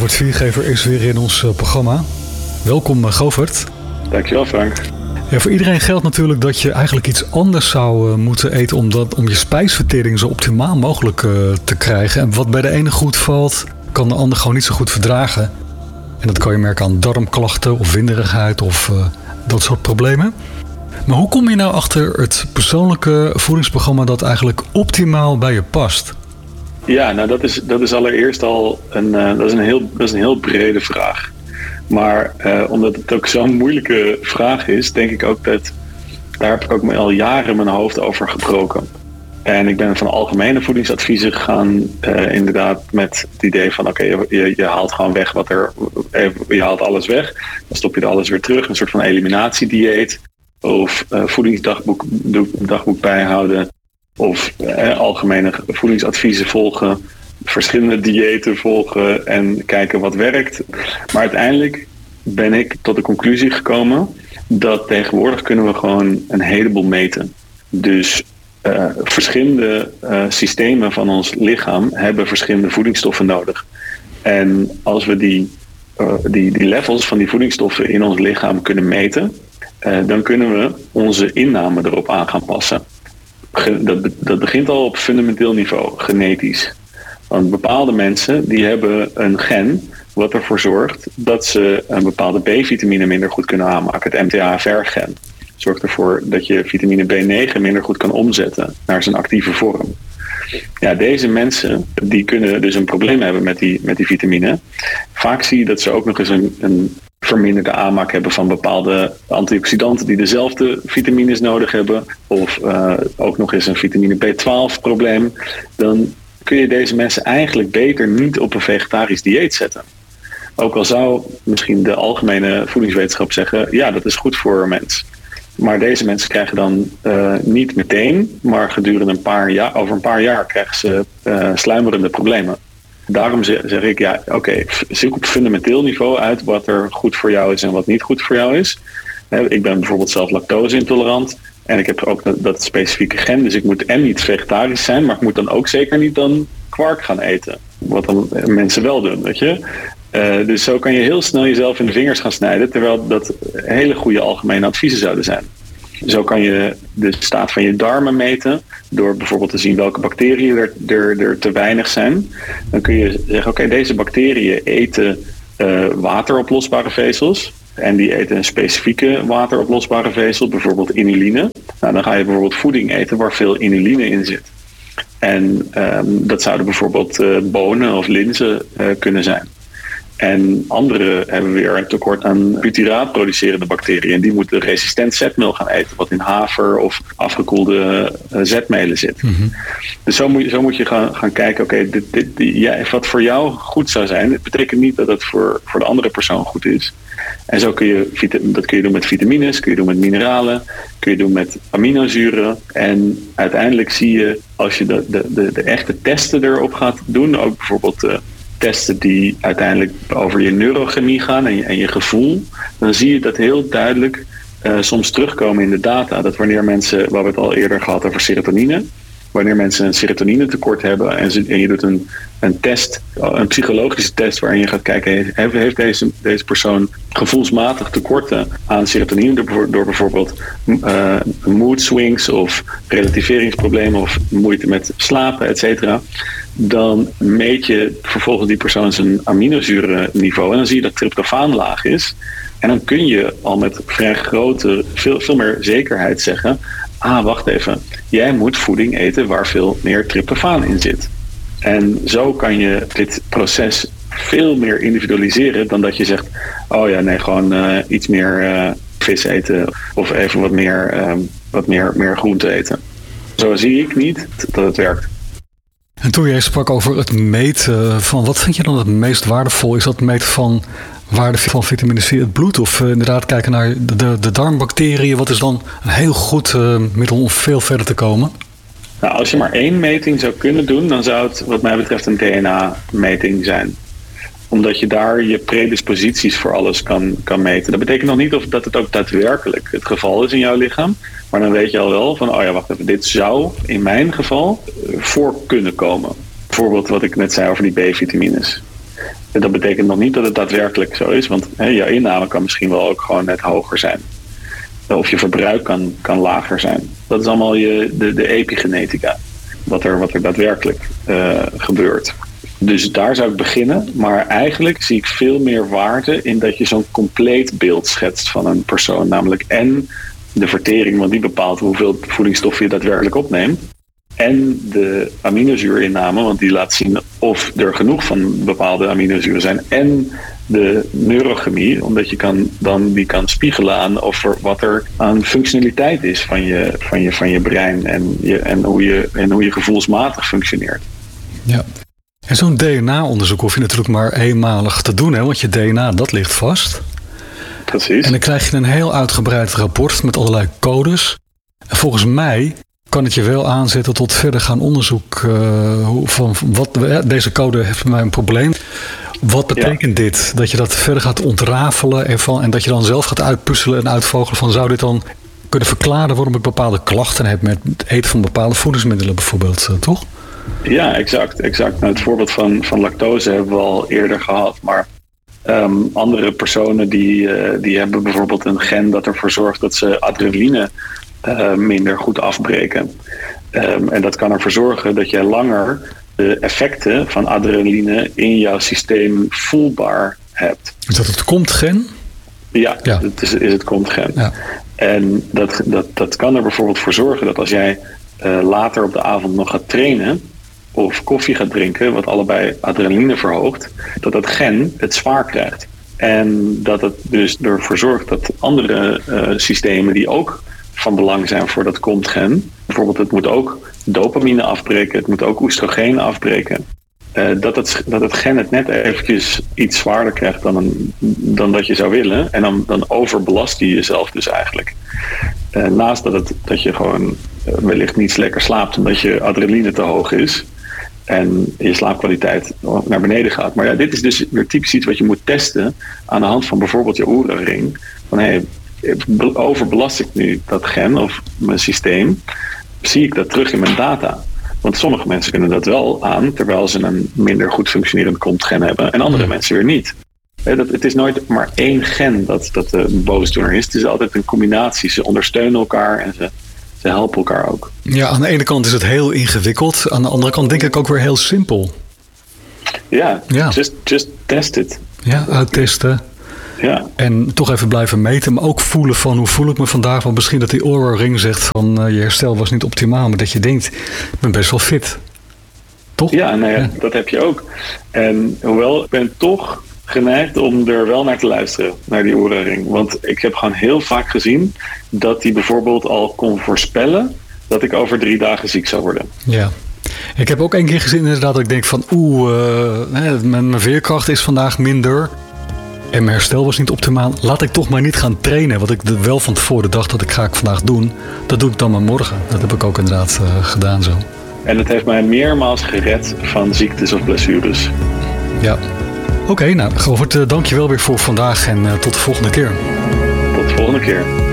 Govert Viergever is weer in ons programma. Welkom Govert. Dankjewel Frank. Ja, voor iedereen geldt natuurlijk dat je eigenlijk iets anders zou moeten eten om je spijsvertering zo optimaal mogelijk te krijgen. En wat bij de ene goed valt, kan de ander gewoon niet zo goed verdragen. En dat kan je merken aan darmklachten of winderigheid of dat soort problemen. Maar hoe kom je nou achter het persoonlijke voedingsprogramma dat eigenlijk optimaal bij je past? Ja, nou dat is allereerst al dat is een heel brede vraag. Maar omdat het ook zo'n moeilijke vraag is, denk ik ook daar heb ik ook al jaren mijn hoofd over gebroken. En ik ben van algemene voedingsadviezen gegaan, inderdaad met het idee van oké, je haalt gewoon weg je haalt alles weg. Dan stop je er alles weer terug, een soort van eliminatiedieet. Of voedingsdagboek bijhouden. Of algemene voedingsadviezen volgen. Verschillende diëten volgen en kijken wat werkt. Maar uiteindelijk ben ik tot de conclusie gekomen dat tegenwoordig kunnen we gewoon een heleboel meten. Dus verschillende systemen van ons lichaam hebben verschillende voedingsstoffen nodig. En als we die levels van die voedingsstoffen in ons lichaam kunnen meten, dan kunnen we onze inname erop aan gaan passen. Dat begint al op fundamenteel niveau, genetisch. Want bepaalde mensen die hebben een gen wat ervoor zorgt dat ze een bepaalde B-vitamine minder goed kunnen aanmaken. Het MTHFR-gen zorgt ervoor dat je vitamine B9 minder goed kan omzetten naar zijn actieve vorm. Ja, deze mensen die kunnen dus een probleem hebben met die vitamine. Vaak zie je dat ze ook nog eens een verminderde aanmaak hebben van bepaalde antioxidanten die dezelfde vitamines nodig hebben. Of ook nog eens een vitamine B12 probleem. Dan kun je deze mensen eigenlijk beter niet op een vegetarisch dieet zetten. Ook al zou misschien de algemene voedingswetenschap zeggen, ja, dat is goed voor een mens. Maar deze mensen krijgen dan niet meteen, maar gedurende over een paar jaar krijgen ze sluimerende problemen. Daarom zeg ik, ja, oké, zoek op fundamenteel niveau uit wat er goed voor jou is en wat niet goed voor jou is. Ik ben bijvoorbeeld zelf lactose-intolerant en ik heb ook dat specifieke gen, dus ik moet niet vegetarisch zijn, maar ik moet dan ook zeker niet dan kwark gaan eten. Wat dan mensen wel doen, weet je. Dus zo kan je heel snel jezelf in de vingers gaan snijden, terwijl dat hele goede algemene adviezen zouden zijn. Zo kan je de staat van je darmen meten door bijvoorbeeld te zien welke bacteriën er te weinig zijn. Dan kun je zeggen, oké, deze bacteriën eten wateroplosbare vezels. En die eten een specifieke wateroplosbare vezel, bijvoorbeeld inuline. Nou, dan ga je bijvoorbeeld voeding eten waar veel inuline in zit. En dat zouden bijvoorbeeld bonen of linzen kunnen zijn. En andere hebben weer een tekort aan butyraat-producerende bacteriën. En die moeten resistent zetmeel gaan eten, wat in haver of afgekoelde zetmelen zit. Mm-hmm. Dus zo moet je gaan kijken, oké, wat voor jou goed zou zijn, het betekent niet dat het voor de andere persoon goed is. En zo dat kun je doen met vitamines, kun je doen met mineralen, kun je doen met aminozuren. En uiteindelijk zie je, als je de echte testen erop gaat doen, ook bijvoorbeeld testen die uiteindelijk over je neurogenie gaan en je gevoel, dan zie je dat heel duidelijk soms terugkomen in de data. Dat wanneer mensen, we hebben het al eerder gehad over serotonine, wanneer mensen een serotonine tekort hebben en je doet een test, een psychologische test waarin je gaat kijken, heeft deze persoon gevoelsmatig tekorten aan serotonine door bijvoorbeeld mood swings of relativeringsproblemen of moeite met slapen, et cetera. Dan meet je vervolgens die persoon zijn aminozurenniveau en dan zie je dat tryptofaan laag is. En dan kun je al met vrij grote, veel meer zekerheid zeggen, wacht even, jij moet voeding eten waar veel meer tryptofaan in zit. En zo kan je dit proces veel meer individualiseren dan dat je zegt, gewoon iets meer vis eten of even wat meer groente eten. Zo zie ik niet dat het werkt. En toen jij sprak over het meten van, wat vind je dan het meest waardevol? Is dat het meten van waarde van vitamine C in het bloed? Of inderdaad kijken naar de darmbacteriën? Wat is dan een heel goed middel om veel verder te komen? Nou, als je maar 1 meting zou kunnen doen, dan zou het wat mij betreft een DNA-meting zijn. Omdat je daar je predisposities voor alles kan meten. Dat betekent nog niet of dat het ook daadwerkelijk het geval is in jouw lichaam. Maar dan weet je al wel van, wacht even, dit zou in mijn geval voor kunnen komen. Bijvoorbeeld wat ik net zei over die B-vitamines. Dat betekent nog niet dat het daadwerkelijk zo is, want je inname kan misschien wel ook gewoon net hoger zijn. Of je verbruik kan lager zijn. Dat is allemaal de epigenetica, wat er daadwerkelijk gebeurt. Dus daar zou ik beginnen, maar eigenlijk zie ik veel meer waarde in dat je zo'n compleet beeld schetst van een persoon, namelijk en de vertering, want die bepaalt hoeveel voedingsstoffen je daadwerkelijk opneemt. En de aminozuurinname, want die laat zien of er genoeg van bepaalde aminozuren zijn. En de neurochemie, omdat je die kan spiegelen aan over wat er aan functionaliteit is van je brein en hoe je gevoelsmatig functioneert. Ja. En zo'n DNA-onderzoek hoef je natuurlijk maar eenmalig te doen, hè? Want je DNA, dat ligt vast. Precies. En dan krijg je een heel uitgebreid rapport met allerlei codes. En volgens mij kan het je wel aanzetten tot verdergaand onderzoek van wat deze code heeft bij mij een probleem. Wat betekent dit? Dat je dat verder gaat ontrafelen en dat je dan zelf gaat uitpuzzelen en uitvogelen van zou dit dan kunnen verklaren waarom ik bepaalde klachten heb met het eten van bepaalde voedingsmiddelen bijvoorbeeld, toch? Ja, exact. Nou, het voorbeeld van lactose hebben we al eerder gehad, maar andere personen die hebben bijvoorbeeld een gen dat ervoor zorgt dat ze adrenaline minder goed afbreken. En dat kan ervoor zorgen dat jij langer de effecten van adrenaline in jouw systeem voelbaar hebt. Is dat het COMT-gen? Ja. Het is het COMT-gen. Ja. En dat kan er bijvoorbeeld voor zorgen dat als jij later op de avond nog gaat trainen of koffie gaat drinken, wat allebei adrenaline verhoogt, dat gen het zwaar krijgt. En dat het dus ervoor zorgt dat andere systemen die ook van belang zijn voor dat COMT-gen, bijvoorbeeld het moet ook dopamine afbreken, het moet ook oestrogeen afbreken, dat het gen het net eventjes iets zwaarder krijgt dan dat je zou willen. En dan overbelast je jezelf dus eigenlijk. Naast dat je gewoon wellicht niet lekker slaapt omdat je adrenaline te hoog is en je slaapkwaliteit naar beneden gaat. Maar ja, dit is dus weer typisch iets wat je moet testen aan de hand van bijvoorbeeld je Oura-ring. Van overbelast ik nu dat gen of mijn systeem? Zie ik dat terug in mijn data? Want sommige mensen kunnen dat wel aan, terwijl ze een minder goed functionerend COMT-gen hebben, en andere mensen weer niet. Het is nooit maar één gen dat een boosdoener is. Het is altijd een combinatie. Ze ondersteunen elkaar en ze helpen elkaar ook. Ja, aan de ene kant is het heel ingewikkeld. Aan de andere kant denk ik ook weer heel simpel. Ja. Just test it. Ja, uittesten. Ja. En toch even blijven meten, maar ook voelen van hoe voel ik me vandaag. Want misschien dat die Oura-ring zegt van je herstel was niet optimaal, maar dat je denkt, ik ben best wel fit. Toch? Ja, dat heb je ook. En hoewel, ik ben toch geneigd om er wel naar te luisteren, naar die Oura-ring. Want ik heb gewoon heel vaak gezien dat die bijvoorbeeld al kon voorspellen dat ik over 3 dagen ziek zou worden. Ja. Ik heb ook 1 keer gezien inderdaad dat ik denk van mijn veerkracht is vandaag minder. En mijn herstel was niet optimaal. Laat ik toch maar niet gaan trainen. Wat ik wel van tevoren dacht dat ga ik vandaag doen. Dat doe ik dan maar morgen. Dat heb ik ook inderdaad gedaan zo. En het heeft mij meermaals gered van ziektes of blessures. Ja. Oké, nou Govert, dank je wel weer voor vandaag. En tot de volgende keer. Tot de volgende keer.